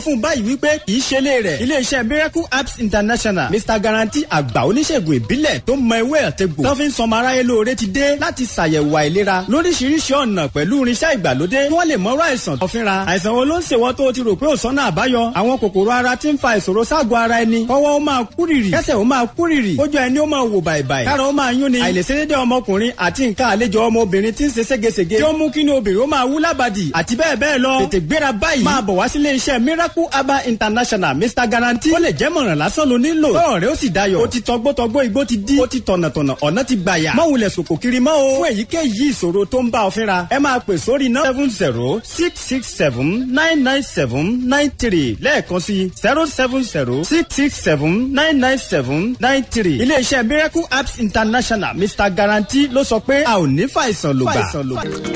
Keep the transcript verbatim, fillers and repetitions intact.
fún báyìí wípé kì í ṣe lé rẹ̀. Ilé-iṣẹ́ Miracle Apps International Mister Guarantee àgbà oníṣègùn ìbílẹ̀ tó mọ ewé àtegbò tó fi ń sọmọ aráyé lóore ti dé láti ṣàyẹ̀wò àìlera lóríṣiríṣi ọ̀nà pẹ̀lú irinṣẹ́ ìgbàlódé kí wọ́n lè mọ̀rọ̀ àìsàn tó fínra. Àìsàn wo ló ń ṣèwọ́ tó ti rò pé ò sọ́nà àbáyọ? Àwọn kòkòrò ara ti ń fa ìṣòro ságọ̀ ara ẹni. Kọ́wọ́ ó máa kúrìrì, kẹ́sẹ̀ ó máa kúrìrì, kójú ẹni ó máa wò bàìbàì, kára ó máa yún ni, àìlèṣedédé ọmọkùnrin àti nǹkan àlejò ọmọbìnrin ti ń ṣe ségesège tí ó mú kí ni obìnrin ó máa wú lábàdì àti bẹ́ẹ̀ bẹ́ẹ̀ lọ. Tètè gbéra báyìí máa bọ̀ wá sílé iṣẹ́ Miracle Herbal International Mister Guarantee. Ó lè jẹ́ mọ̀ràn lásán ló nílò. Lọ́rọ̀ rẹ ó sì dayọ̀. Ó ti tọgbọ́tọgbọ́ igbó ti dí. Ó ti tọ̀nàtọ̀nà ọ̀nà ti gbàyà. Má wulẹ̀ sòkò kiri mọ́ o. Fún èyíkéyìí ìṣòro tó ń bá ọ fínra, ẹ máa pè sórí náà seven zero six six seven nine nine seven nine three lẹ́ẹ̀kan sí zero seven zero six six seven nine nine seven nine three. Ilé-iṣẹ́ Miracle Apps International Mister Guarantee ló sọ pé a ò ní fàìsàn lògbà.